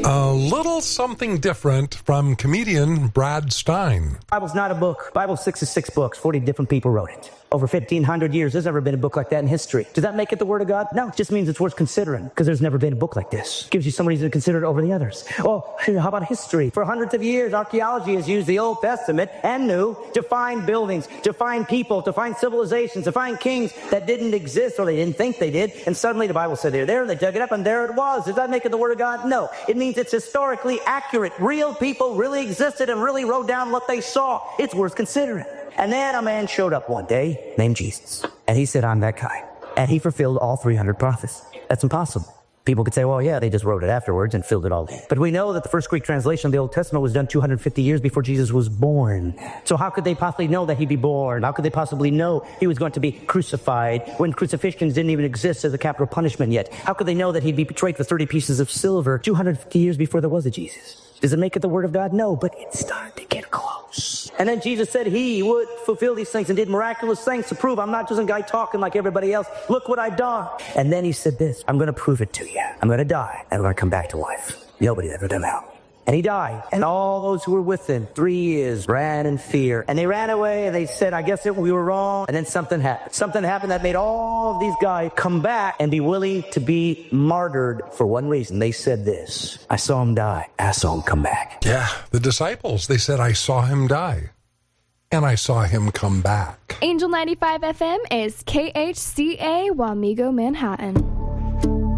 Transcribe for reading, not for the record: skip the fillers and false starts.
A little something different from comedian Brad Stein. Bible's not a book. Bible 66 books. 40 different people wrote it. Over 1,500 years, there's never been a book like that in history. Does that make it the Word of God? No, it just means it's worth considering, because there's never been a book like this. Gives you some reason to consider it over the others. Oh, how about history? For hundreds of years, archaeology has used the Old Testament and New to find buildings, to find people, to find civilizations, to find kings that didn't exist or they didn't think they did. And suddenly the Bible said they're there, and they dug it up, and there it was. Does that make it the Word of God? No. It means it's historically accurate. Real people really existed and really wrote down what they saw. It's worth considering. And then a man showed up one day named Jesus. And he said, I'm that guy. And he fulfilled all 300 prophecies. That's impossible. People could say, well, yeah, they just wrote it afterwards and filled it all in. But we know that the first Greek translation of the Old Testament was done 250 years before Jesus was born. So how could they possibly know that he'd be born? How could they possibly know he was going to be crucified when crucifixions didn't even exist as a capital punishment yet? How could they know that he'd be betrayed for 30 pieces of silver 250 years before there was a Jesus? Does it make it the Word of God? No, but it's starting to get close. And then Jesus said he would fulfill these things and did miraculous things to prove I'm not just a guy talking like everybody else. Look what I've done. And then he said this, I'm going to prove it to you. I'm going to die and I'm going to come back to life. Nobody ever done that. And he died. And all those who were with him, 3 years, ran in fear. And they ran away and they said, I guess we were wrong. And then something happened. Something happened that made all of these guys come back and be willing to be martyred for one reason. They said this, I saw him die. I saw him come back. Yeah, the disciples, they said, I saw him die. And I saw him come back. Angel 95 FM is KHCA Wamego, Manhattan.